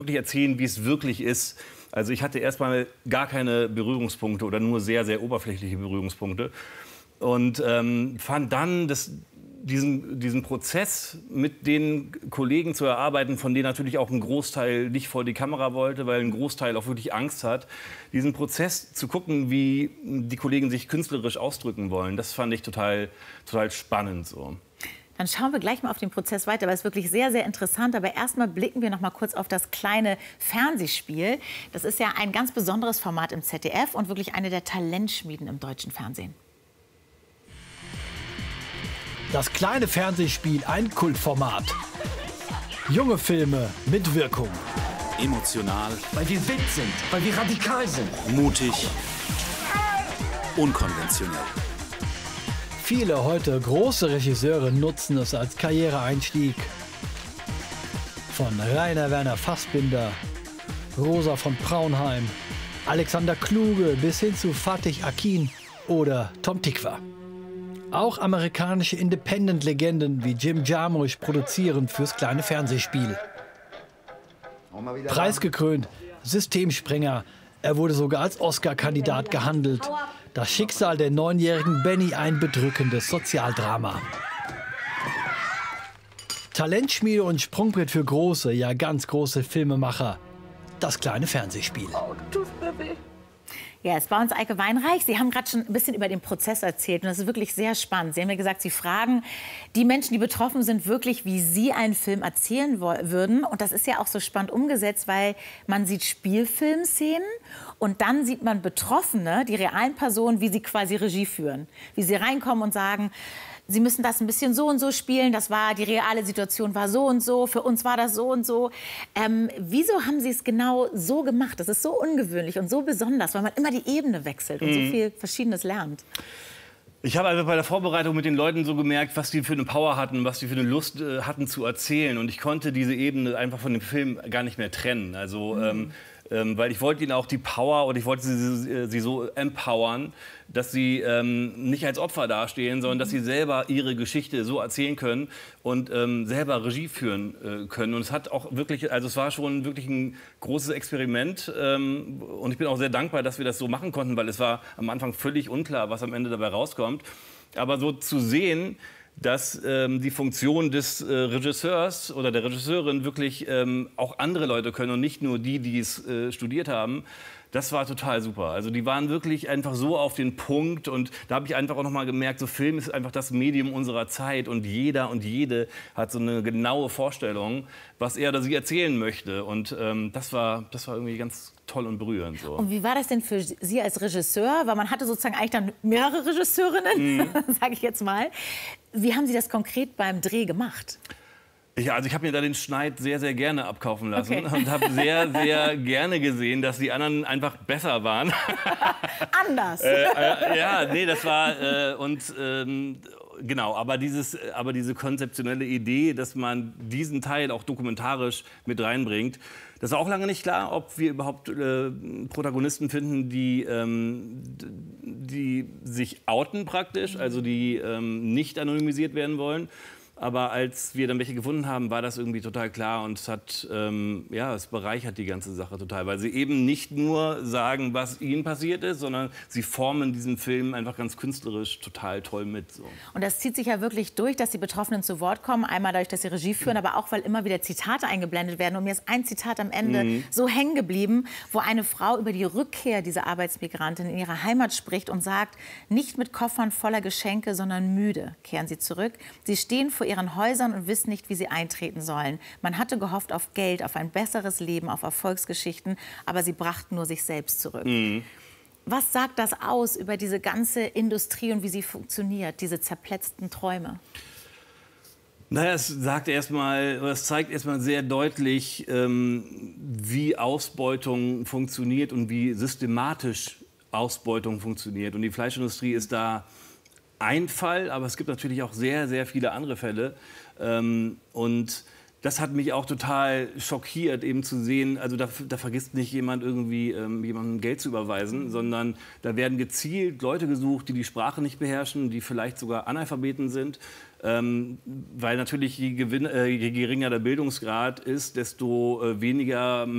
wirklich erzählen, wie es wirklich ist. Also ich hatte erstmal gar keine Berührungspunkte oder nur sehr, sehr oberflächliche Berührungspunkte. Und fand dann diesen Prozess mit den Kollegen zu erarbeiten, von denen natürlich auch ein Großteil nicht vor die Kamera wollte, weil ein Großteil auch wirklich Angst hat. Diesen Prozess zu gucken, wie die Kollegen sich künstlerisch ausdrücken wollen, das fand ich total spannend so. Dann schauen wir gleich mal auf den Prozess weiter, weil es wirklich sehr, sehr interessant. Aber erstmal blicken wir noch mal kurz auf das kleine Fernsehspiel. Das ist ja ein ganz besonderes Format im ZDF und wirklich eine der Talentschmieden im deutschen Fernsehen. Das kleine Fernsehspiel, ein Kultformat. Junge Filme mit Wirkung. Emotional. Weil wir wild sind, weil wir radikal sind. Mutig. Unkonventionell. Viele heute große Regisseure nutzen es als Karriereeinstieg. Von Rainer Werner Fassbinder, Rosa von Praunheim, Alexander Kluge bis hin zu Fatih Akin oder Tom Tykwer. Auch amerikanische Independent-Legenden wie Jim Jarmusch produzieren fürs kleine Fernsehspiel. Preisgekrönt, Systemsprenger, er wurde sogar als Oscar-Kandidat gehandelt. Das Schicksal der 9-jährigen Benny ein bedrückendes Sozialdrama. Talentschmiede und Sprungbrett für große, ja ganz große Filmemacher. Das kleine Fernsehspiel. Ja, es war uns Eike Weinreich. Sie haben gerade schon ein bisschen über den Prozess erzählt und das ist wirklich sehr spannend. Sie haben ja gesagt, Sie fragen die Menschen, die betroffen sind, wirklich, wie sie einen Film erzählen würden. Und das ist ja auch so spannend umgesetzt, weil man sieht Spielfilmszenen und dann sieht man Betroffene, die realen Personen, wie sie quasi Regie führen. Wie sie reinkommen und sagen, Sie müssen das ein bisschen so und so spielen, die reale Situation war so und so, für uns war das so und so. Wieso haben Sie es genau so gemacht? Das ist so ungewöhnlich und so besonders, weil man immer die Ebene wechselt und so viel Verschiedenes lernt. Ich habe einfach bei der Vorbereitung mit den Leuten so gemerkt, was die für eine Power hatten, was die für eine Lust hatten zu erzählen. Und ich konnte diese Ebene einfach von dem Film gar nicht mehr trennen. Also, weil ich wollte ihnen auch die Power und ich wollte sie so empowern, dass sie nicht als Opfer dastehen, sondern dass sie selber ihre Geschichte so erzählen können und selber Regie führen können. Und es hat auch wirklich, also es war schon wirklich ein großes Experiment und ich bin auch sehr dankbar, dass wir das so machen konnten, weil es war am Anfang völlig unklar, was am Ende dabei rauskommt. Aber so zu sehen, dass die Funktion des Regisseurs oder der Regisseurin wirklich auch andere Leute können und nicht nur die es studiert haben, das war total super. Also die waren wirklich einfach so auf den Punkt und da habe ich einfach auch noch mal gemerkt, so Film ist einfach das Medium unserer Zeit und jeder und jede hat so eine genaue Vorstellung, was er oder sie erzählen möchte und das war irgendwie ganz toll und berührend. So. Und wie war das denn für Sie als Regisseur? Weil man hatte sozusagen eigentlich dann mehrere Regisseurinnen, sage ich jetzt mal. Wie haben Sie das konkret beim Dreh gemacht? Ja, also ich habe mir da den Schneid sehr, sehr gerne abkaufen lassen und habe sehr, sehr gerne gesehen, dass die anderen einfach besser waren. Anders? Ja, nee, das war genau, aber diese konzeptionelle Idee, dass man diesen Teil auch dokumentarisch mit reinbringt, das war auch lange nicht klar, ob wir überhaupt Protagonisten finden, die sich outen praktisch, also die nicht anonymisiert werden wollen. Aber als wir dann welche gefunden haben, war das irgendwie total klar und es hat, ja, es bereichert die ganze Sache total, weil sie eben nicht nur sagen, was ihnen passiert ist, sondern sie formen diesen Film einfach ganz künstlerisch total toll mit. So. Und das zieht sich ja wirklich durch, dass die Betroffenen zu Wort kommen, einmal dadurch, dass sie Regie führen, aber auch, weil immer wieder Zitate eingeblendet werden. Und mir ist ein Zitat am Ende so hängen geblieben, wo eine Frau über die Rückkehr dieser Arbeitsmigrantin in ihre Heimat spricht und sagt, nicht mit Koffern voller Geschenke, sondern müde kehren sie zurück. Sie stehen vor ihren Häusern und wissen nicht, wie sie eintreten sollen. Man hatte gehofft auf Geld, auf ein besseres Leben, auf Erfolgsgeschichten, aber sie brachten nur sich selbst zurück. Was sagt das aus über diese ganze Industrie und wie sie funktioniert, diese zerpletzten Träume? Naja, es zeigt erstmal sehr deutlich, wie Ausbeutung funktioniert und wie systematisch Ausbeutung funktioniert. Und die Fleischindustrie ist da ein Fall, aber es gibt natürlich auch sehr, sehr viele andere Fälle. Und das hat mich auch total schockiert, eben zu sehen, also da vergisst nicht jemand irgendwie jemandem Geld zu überweisen, sondern da werden gezielt Leute gesucht, die die Sprache nicht beherrschen, die vielleicht sogar Analphabeten sind. Weil natürlich je geringer der Bildungsgrad ist, desto weniger